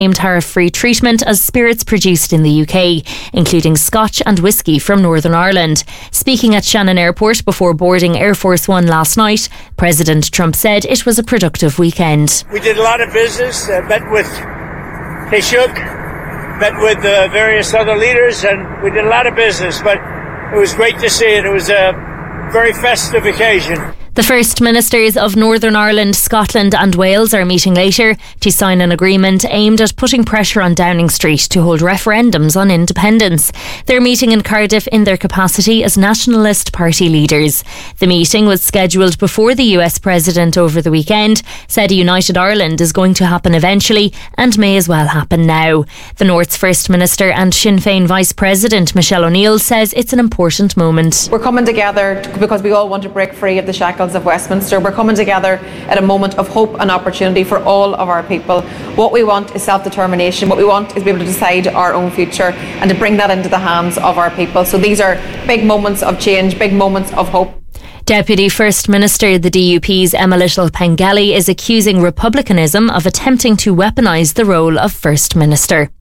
tariff-free treatment as spirits produced in the UK, including Scotch and whisky from Northern Ireland. Speaking at Shannon Airport before boarding Air Force One last night, President Trump said it was a productive weekend. We did a lot of business, met with Taoiseach, met with various other leaders, and we did a lot of business, but it was great to see it. It was a very festive occasion. The First Ministers of Northern Ireland, Scotland and Wales are meeting later to sign an agreement aimed at putting pressure on Downing Street to hold referendums on independence. They're meeting in Cardiff in their capacity as Nationalist Party leaders. The meeting was scheduled before the US President over the weekend said a United Ireland is going to happen eventually and may as well happen now. The North's First Minister and Sinn Féin Vice President Michelle O'Neill says it's an important moment. We're coming together because we all want to break free of the shackles of Westminster. We're coming together at a moment of hope and opportunity for all of our people. What we want is self-determination. What we want is to be able to decide our own future and to bring that into the hands of our people. So these are big moments of change, big moments of hope. Deputy First Minister, the DUP's Emma Little-Pengelly, is accusing republicanism of attempting to weaponise the role of First Minister.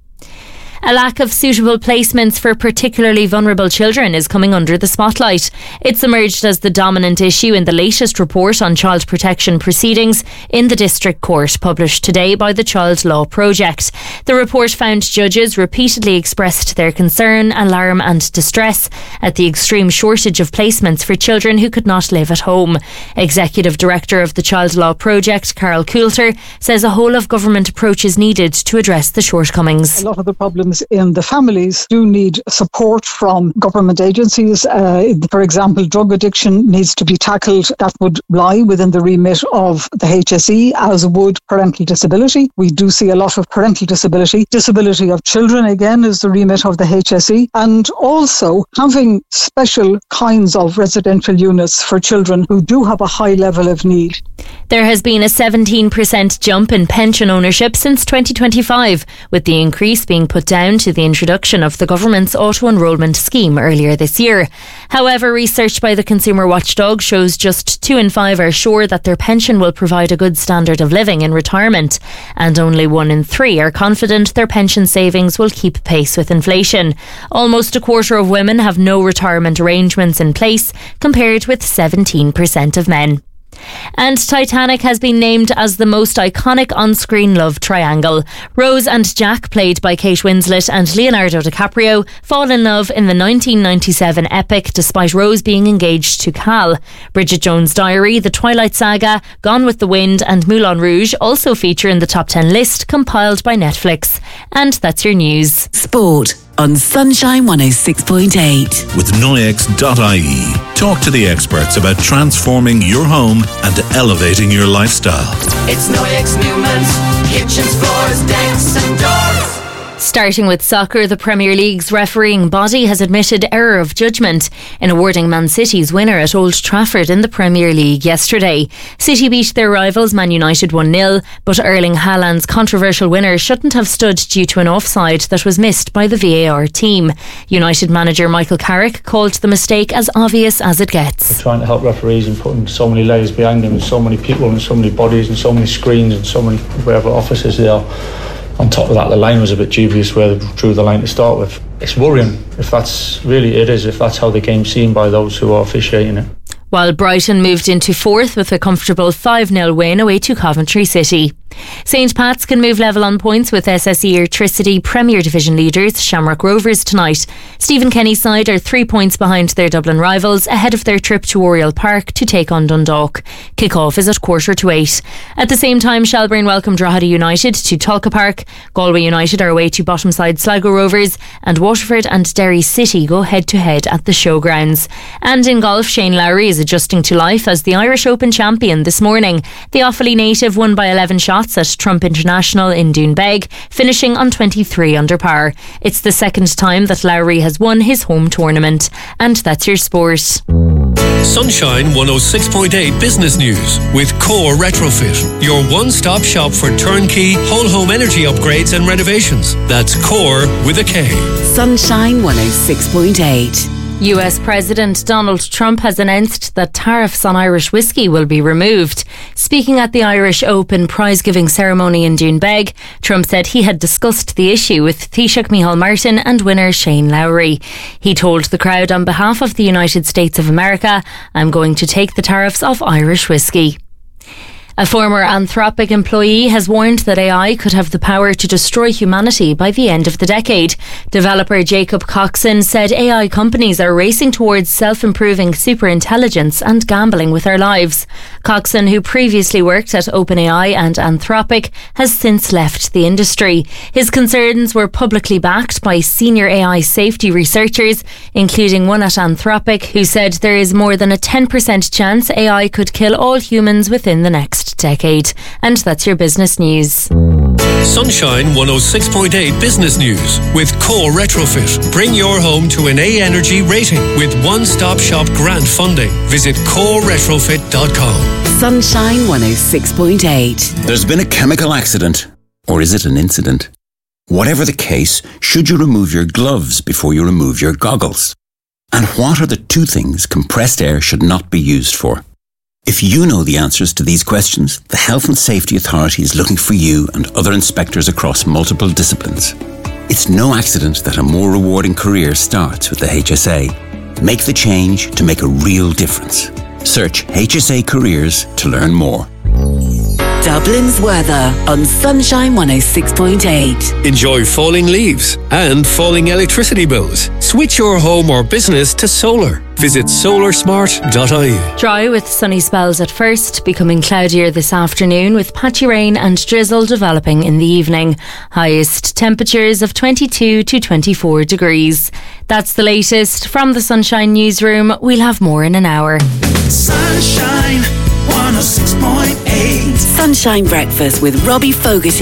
A lack of suitable placements for particularly vulnerable children is coming under the spotlight. It's emerged as the dominant issue in the latest report on child protection proceedings in the District Court, published today by the Child Law Project. The report found judges repeatedly expressed their concern, alarm and distress at the extreme shortage of placements for children who could not live at home. Executive Director of the Child Law Project, Carol Coulter, says a whole of government approach is needed to address the shortcomings. A lot of the problems in the families do need support from government agencies. For example, drug addiction needs to be tackled. That would lie within the remit of the HSE, as would parental disability. We do see a lot of parental disability. Disability of children, again, is the remit of the HSE. And also having special kinds of residential units for children who do have a high level of need. There has been a 17% jump in pension ownership since 2025, with the increase being put down to the introduction of the government's auto-enrolment scheme earlier this year. However, research by the Consumer Watchdog shows just 2 in 5 are sure that their pension will provide a good standard of living in retirement, and only 1 in 3 are confident their pension savings will keep pace with inflation. Almost a quarter of women have no retirement arrangements in place, compared with 17% of men. And Titanic has been named as the most iconic on-screen love triangle. Rose and Jack, played by Kate Winslet and Leonardo DiCaprio, fall in love in the 1997 epic despite Rose being engaged to Cal. Bridget Jones' Diary, The Twilight Saga, Gone with the Wind and Moulin Rouge also feature in the top 10 list compiled by Netflix. And that's your news. Sport on Sunshine 106.8. With Noyex.ie. Talk to the experts about transforming your home and elevating your lifestyle. It's Noyex Newman's kitchens, floors, decks and doors. Starting with soccer, the Premier League's refereeing body has admitted error of judgment in awarding Man City's winner at Old Trafford in the Premier League yesterday. City beat their rivals Man United 1-0, but Erling Haaland's controversial winner shouldn't have stood due to an offside that was missed by the VAR team. United manager Michael Carrick called the mistake as obvious as it gets. We're trying to help referees and putting so many layers behind them, and so many people and so many bodies and so many screens and so many wherever offices they are. On top of that, the line was a bit dubious where they drew the line to start with. It's worrying if that's how the game's seen by those who are officiating it. While Brighton moved into fourth with a comfortable 5-0 win away to Coventry City. St Pat's can move level on points with SSE Airtricity Premier Division leaders Shamrock Rovers tonight. Stephen Kenny's side are 3 points behind their Dublin rivals ahead of their trip to Oriel Park to take on Dundalk. Kick-off is at 7:45. At the same time, Shelburne welcome Drogheda United to Tolka Park. Galway United are away to bottom side Sligo Rovers, and Waterford and Derry City go head-to-head at the Showgrounds. And in golf, Shane Lowry is adjusting to life as the Irish Open champion this morning. The Offaly native won by 11 shots at Trump International in Doonbeg, finishing on 23 under par. It's the second time that Lowry has won his home tournament. And that's your sport. Sunshine 106.8 Business News with Core Retrofit, your one-stop shop for turnkey whole home energy upgrades and renovations. That's Core with a K. Sunshine 106.8. US President Donald Trump has announced that tariffs on Irish whiskey will be removed. Speaking at the Irish Open prize-giving ceremony in Doonbeg, Trump said he had discussed the issue with Taoiseach Micheál Martin and winner Shane Lowry. He told the crowd on behalf of the United States of America, "I'm going to take the tariffs off Irish whiskey." A former Anthropic employee has warned that AI could have the power to destroy humanity by the end of the decade. Developer Jacob Coxon said AI companies are racing towards self-improving superintelligence and gambling with our lives. Coxon, who previously worked at OpenAI and Anthropic, has since left the industry. His concerns were publicly backed by senior AI safety researchers, including one at Anthropic, who said there is more than a 10% chance AI could kill all humans within the next decade. And that's your business news. Sunshine 106.8 Business News with Core Retrofit. Bring your home to an A Energy rating with one-stop shop grant funding. Visit coreretrofit.com. Sunshine 106.8. There's been a chemical accident. Or is it an incident? Whatever the case, should you remove your gloves before you remove your goggles? And what are the two things compressed air should not be used for? If you know the answers to these questions, the Health and Safety Authority is looking for you and other inspectors across multiple disciplines. It's no accident that a more rewarding career starts with the HSA. Make the change to make a real difference. Search HSA Careers to learn more. Dublin's weather on Sunshine 106.8. Enjoy falling leaves and falling electricity bills. Switch your home or business to solar. Visit solarsmart.ie. Dry with sunny spells at first, becoming cloudier this afternoon with patchy rain and drizzle developing in the evening. Highest temperatures of 22 to 24 degrees. That's the latest from the Sunshine Newsroom. We'll have more in an hour. Sunshine 106.8. Sunshine Breakfast with Robbie Fogarty.